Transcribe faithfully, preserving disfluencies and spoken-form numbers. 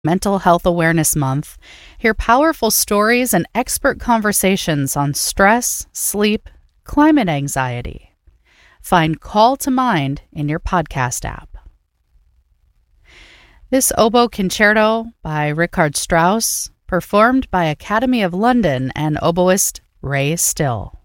Mental Health Awareness Month, hear powerful stories and expert conversations on stress, sleep, climate anxiety. Find Call to Mind in your podcast app. This oboe concerto by Richard Strauss, performed by Academy of London and oboist Ray Still.